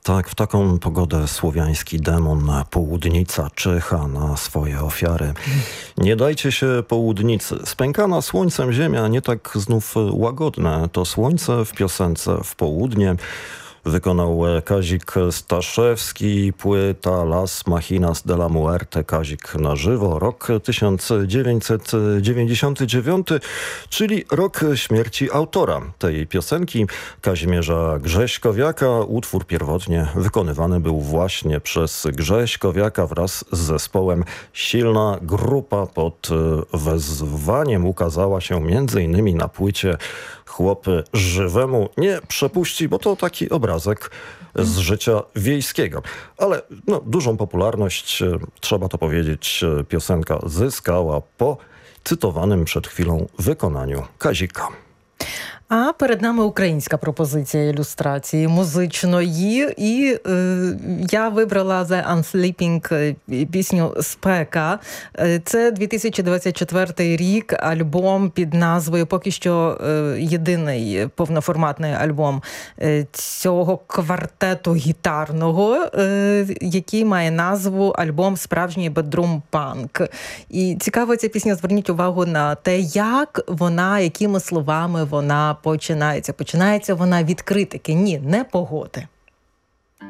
Tak, w taką pogodę słowiański demon południca czyha na swoje ofiary. Nie dajcie się południcy. Spękana słońcem ziemia, nie tak znów łagodne. To słońce w piosence w południe. Wykonał Kazik Staszewski, płyta Las Machinas de la Muerte, Kazik na żywo, rok 1999, czyli rok śmierci autora tej piosenki, Kazimierza Grześkowiaka. Utwór pierwotnie wykonywany był właśnie przez Grześkowiaka wraz z zespołem. Silna grupa pod wezwaniem ukazała się m.in. na płycie Chłop żywemu nie przepuści, bo to taki obrazek z życia wiejskiego. Ale dużą popularność, trzeba to powiedzieć, piosenka zyskała po cytowanym przed chwilą wykonaniu Kazika. А перед нами українська пропозиція ілюстрації музичної. І я вибрала The Unsleeping пісню «Спека». Це 2024 рік, альбом під назвою, поки що єдиний повноформатний альбом цього квартету гітарного, який має назву «Альбом справжній бедрум-панк». І цікаво ця пісня, зверніть увагу на те, як вона, якими словами вона починається. Починається вона від критики, ні, не погоди.